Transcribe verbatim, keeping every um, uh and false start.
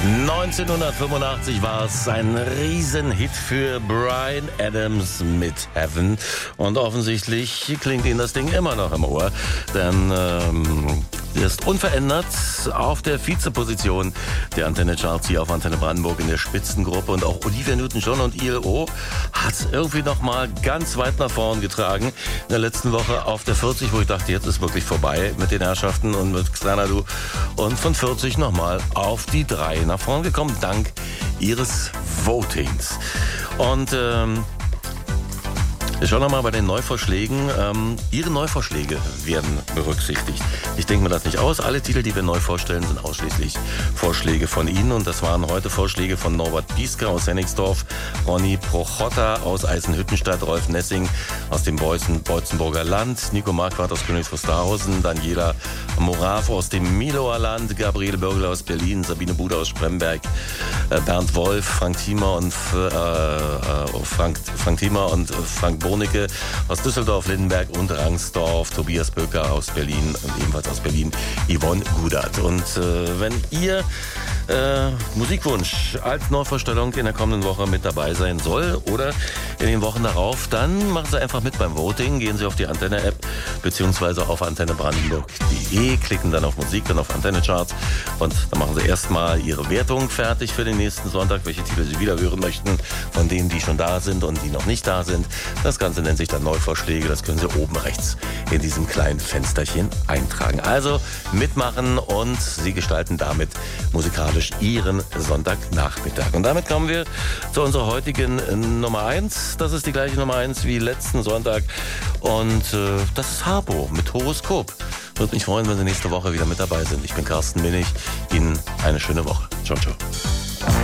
neunzehnhundertfünfundachtzig war es ein Riesenhit für Bryan Adams mit Heaven. Und offensichtlich klingt Ihnen das Ding immer noch im Ohr. Denn ähm, er ist unverändert auf der Vizeposition der Antenne Charts hier auf Antenne Brandenburg in der Spitzengruppe. Und auch Olivia Newton-John und I L O hat es irgendwie noch mal ganz weit nach vorn getragen. In der letzten Woche auf der vierzig, wo ich dachte, jetzt ist wirklich vorbei mit den Herrschaften und mit Xanadu. Und von vierzig nochmal auf die drei nach vorn gekommen, dank ihres Votings. Und ähm, wir schauen nochmal bei den Neuvorschlägen. Ähm, Ihre Neuvorschläge werden berücksichtigt. Ich denke mir das nicht aus. Alle Titel, die wir neu vorstellen, sind ausschließlich Vorschläge von Ihnen. Und das waren heute Vorschläge von Norbert Biesker aus Hennigsdorf, Ronny Prochotta aus Eisenhüttenstadt, Rolf Nessing aus dem Beutzen, Beutzenburger Land, Nico Marquardt aus Königs Wusterhausen, Daniela Morav aus dem Miloer Land, Gabriele Bürgel aus Berlin, Sabine Bude aus Spremberg, äh, Bernd Wolf, Frank Thiemer und äh, äh, Frank, Frank Thiemer und Frank Bornicke aus Düsseldorf, Lindenberg und Rangsdorf, Tobias Böker aus Berlin und ebenfalls aus Berlin Yvonne Gudert. Und äh, wenn ihr äh, Musikwunsch als Neuvorstellung in der kommenden Woche mit dabei sein soll oder in den Wochen darauf, dann machen Sie einfach mit beim Voting. Gehen Sie auf die Antenne-App beziehungsweise auf antenne brandenburg punkt de, klicken dann auf Musik, dann auf Antenne Charts und dann machen Sie erstmal Ihre Wertung fertig für den nächsten Sonntag, welche Titel Sie wieder hören möchten, von denen, die schon da sind und die noch nicht da sind. Das Ganze nennt sich dann Neuvorschläge. Das können Sie oben rechts in diesem kleinen Fensterchen eintragen. Also mitmachen und Sie gestalten damit musikalisch Ihren Sonntagnachmittag. Und damit kommen wir zu unserer heutigen Nummer eins. Das ist die gleiche Nummer eins wie letzten Sonntag. Und äh, das ist Harpo mit Horoskop. Würde mich freuen, wenn Sie nächste Woche wieder mit dabei sind. Ich bin Carsten Minnig. Ihnen eine schöne Woche. Ciao, ciao.